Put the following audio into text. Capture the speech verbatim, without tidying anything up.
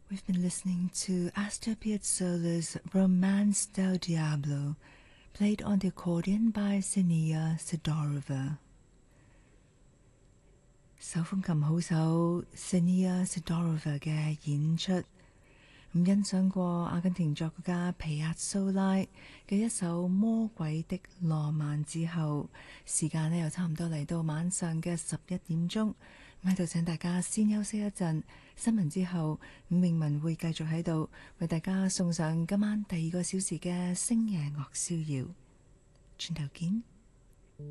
We've been listening to Astor Piazzolla's Romance del Diablo, played on the accordion by Xenia Sidorova. 手風琴好手 Xenia Sidorova 嘅演出，咁欣賞過阿根廷作曲家皮亞蘇拉嘅一首《魔鬼的浪漫》之後，時間呢又差唔多嚟到晚上嘅十一點鐘。咁喺度請大家先休息一陣，新聞之後，伍詠文會繼續喺度為大家送上今晚第二個小時嘅星夜樂逍遙。轉頭見。